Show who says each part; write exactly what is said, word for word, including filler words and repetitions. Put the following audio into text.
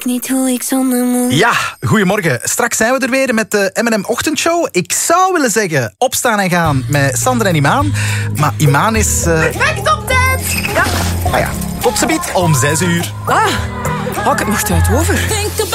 Speaker 1: Niet hoe ik zonder moet.
Speaker 2: Ja, goedemorgen. Straks zijn we er weer met de M en M Ochtendshow. Ik zou willen zeggen opstaan en gaan met Sander en Imaan. Maar Imaan is... Uh...
Speaker 3: Perfect op tijd!
Speaker 2: Ja. Ah ja, tot ziens om zes uur.
Speaker 3: Ah, had ik het nog tijd over?